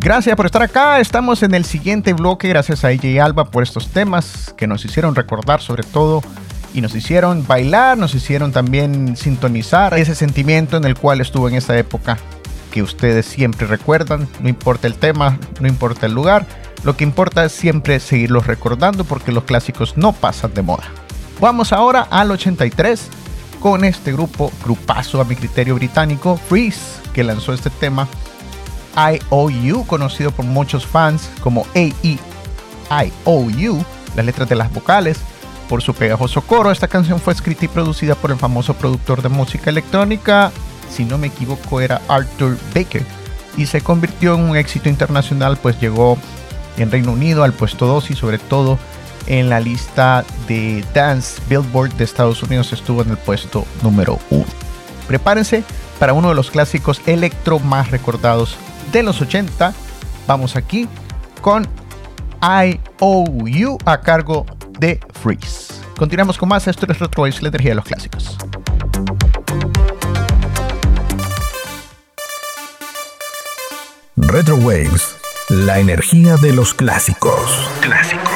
Gracias por estar acá. Estamos en el siguiente bloque. Gracias a AJ Alba por estos temas que nos hicieron recordar sobre todo y nos hicieron bailar, nos hicieron también sintonizar ese sentimiento en el cual estuvo en esa época que ustedes siempre recuerdan. No importa el tema, no importa el lugar. Lo que importa es siempre seguirlos recordando porque los clásicos no pasan de moda. Vamos ahora al 83 con este grupazo a mi criterio británico, Freeze, que lanzó este tema IOU, conocido por muchos fans como AEIOU, las letras de las vocales, por su pegajoso coro. Esta canción fue escrita y producida por el famoso productor de música electrónica, si no me equivoco era Arthur Baker, y se convirtió en un éxito internacional, pues llegó en Reino Unido al puesto 2 y sobre todo en la lista de Dance Billboard de Estados Unidos estuvo en el puesto número 1. Prepárense para uno de los clásicos electro más recordados de los 80. Vamos aquí con IOU a cargo de Freeze. Continuamos con más. Esto es Retro Waves, la energía de los clásicos. Retro Waves, la energía de los clásicos.